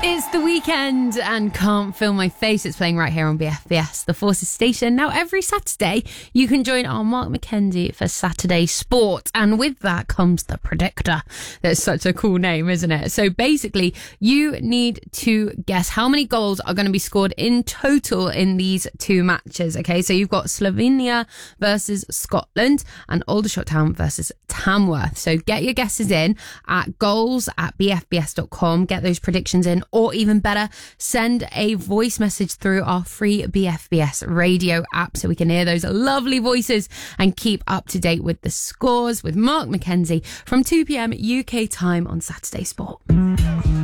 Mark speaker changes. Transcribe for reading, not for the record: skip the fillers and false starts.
Speaker 1: It's the weekend and Can't Feel My Face. It's playing right here on BFBS, the Forces station. Now, every Saturday, you can join our Mark McKenzie for Saturday Sport. And with that comes the Predictor. That's such a cool name, isn't it? So basically, you need to guess how many goals are going to be scored in total in these two matches. Okay, so you've got Slovenia versus Scotland and Aldershot Town versus Tamworth. So get your guesses in at goals@bfbs.com. Get those predictions in. Or even better, send a voice message through our free BFBS radio app so we can hear those lovely voices and keep up to date with the scores with Mark McKenzie from 2 p.m. UK time on Saturday Sport.